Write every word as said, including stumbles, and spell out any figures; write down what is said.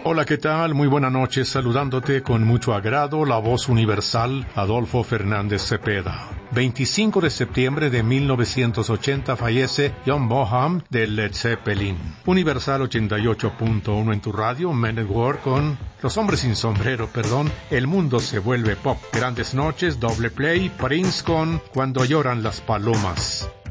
Hola, ¿qué tal? Muy buenas noches, saludándote con mucho agrado, la voz universal, Adolfo Fernández Cepeda. veinticinco de septiembre de mil novecientos ochenta fallece John Bonham de Led Zeppelin. Universal ochenta y ocho punto uno en tu radio, Men at Work con Los Hombres Sin Sombrero, perdón, El Mundo Se Vuelve Pop. Grandes noches, doble play, Prince con Cuando Lloran las Palomas.